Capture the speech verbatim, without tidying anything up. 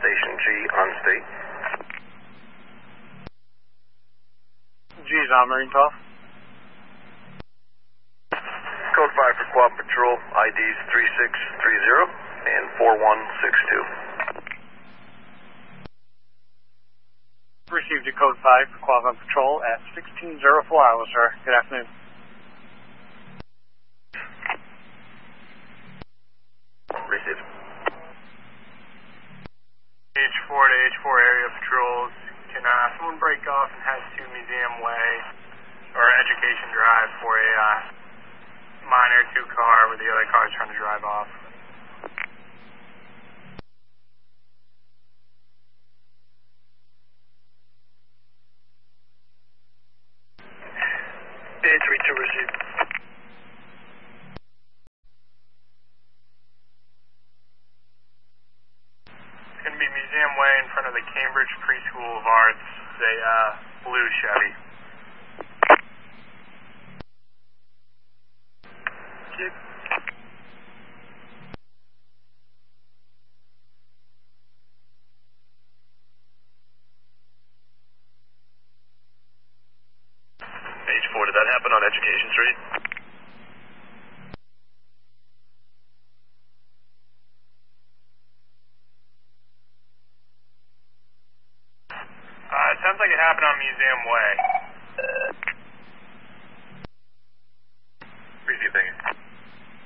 Station G on state. G is on Marine twelve. Code five for Quad Patrol, I Ds three six three zero and four one six two. Received a code five for Quad Patrol at sixteen oh four hours, sir. Good afternoon. Received. H four to H four area patrols. Can uh, someone break off and head to Museum Way or Education Drive for a uh, minor two car where the other car is trying to drive off? A three two received. It's going to be Museum Way in front of the Cambridge Preschool of Arts. It's a uh, blue Chevy. Keep. H four, did that happen on Education Street? Uh, it sounds like it happened on Museum Way. Received, thank you.